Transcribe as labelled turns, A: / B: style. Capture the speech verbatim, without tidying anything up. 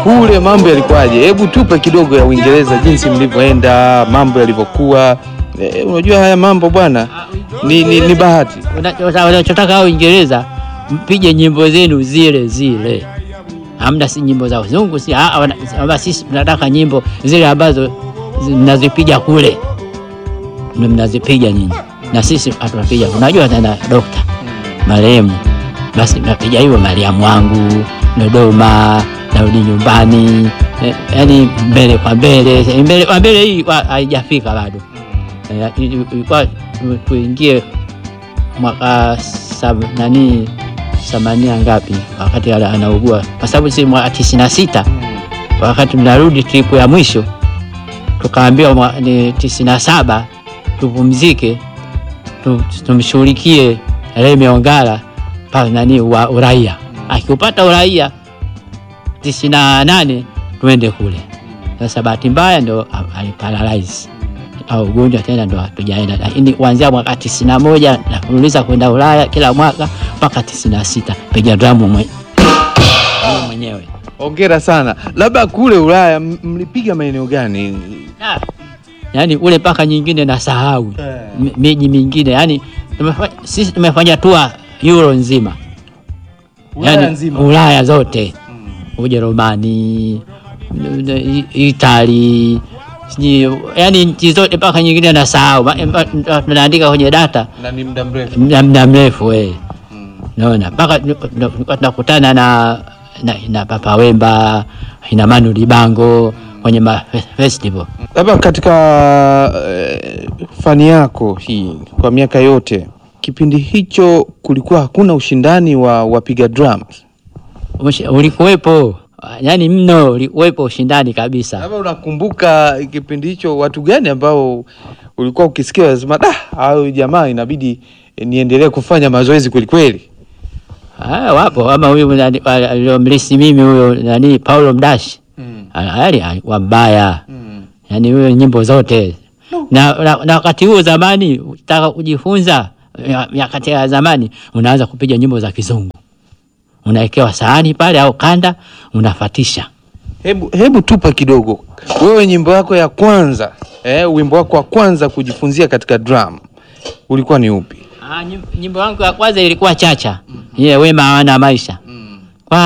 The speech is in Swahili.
A: kule mambo yalikuwaje? Hebu tupe kidogo ya Uingereza, jinsi mlivyoenda, mambo yalivyokuwa. E, unajua haya mambo bwana ni, ni, ni bahati.
B: Unachotaka au Uingereza mpige nyimbo zenu zile zile. Hamna si nyimbo za wazungu, si ah, sisi tunataka nyimbo zile ambazo mnazipiga kule. Mnazipiga nyinyi. Na sisi hatunapiga. Unajua tena dokta marehemu, basi napiga hiyo Mariamu wangu, Dodoma, narudi nyumbani, eh, yani mbele kwa mbele, mbele kwa mbele hii haijafika bado. Ilikuwa tuingie mwaka sab nani samania ngapi wakati anaugua, kwa sababu si mwaka tisini na sita wakati tunarudi trip ya mwisho tukaambiwa ni tisini na saba tupumzike, tumshughulikie Remi Ongala pa nani wa uraia, akipata uraia tisini na nane tuende kule. Sasa bahati mbaya ndo aliparalyze au ugonjwa tena ndo hatujaenda, lakini kuanzia mwaka tisini na moja na kuuliza kwenda Ulaya kila mwaka mpaka tisini na sita piga drum mwenyewe.
A: Hongera sana. Labda kule Ulaya mlipiga maeneo gani?
B: Ah, yani ule paka nyingine na sahau yeah. Miji mingine yani tumefanya, sisi tumefanya tour Euro nzima,
A: Ulaya yani nzima,
B: Ulaya zote, mm. Ujerumani, Italy, yani nchi zote paka nyingine na sahau. Tunaandika kwenye data
A: na ni muda mrefu,
B: muda mrefu wewe, mm. Naona paka tunakutana na na, na Papa Wemba, ina Manu Libango kwenye ma festival.
A: Labda katika uh, fani yako hii kwa miaka yote, kipindi hicho kulikuwa hakuna ushindani wa wapiga drums?
B: Ulikuwepo, yani mno ulikuwepo ushindani kabisa.
A: Labda unakumbuka kipindi hicho watu gani ambao ulikuwa ukisikia unasema da, hao jamaa inabidi niendelee kufanya mazoezi kweli kweli?
B: Ah, wapo kama huyu aliyomlisi mimi huyo nani Paulo Mdashi. Mm. Ali alikuwa mbaya. Mm. Yani huyo nyimbo zote. No. Na, na, na wakati huo zamani utaka kujifunza wakati ya zamani unaanza kupiga nyimbo za kizungu. Unaekewa sahani pale au kanda unafatisha.
A: Hebu hebu tupa kidogo. Wewe nyimbo yako ya kwanza, eh wimbo wako wa kwanza kujifunzia katika drum ulikuwa ni upi?
B: Ah, nyimbo yangu ya kwanza ilikuwa Chacha. Mm. Ile Wema Hawana Maisha.